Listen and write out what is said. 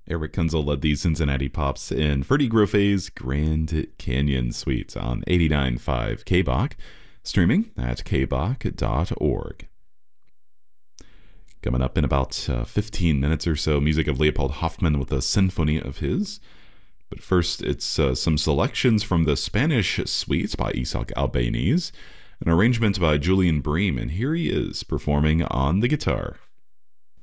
Eric Kunzel led the Cincinnati Pops in Freddie Groffe's Grand Canyon Suite on 89.5 KBach, streaming at kbach.org. Coming up in about 15 minutes or so, music of Leopold Hoffmann with a symphony of his. But first, it's some selections from the Spanish Suite by Isaac Albéniz, an arrangement by Julian Bream, and here he is performing on the guitar.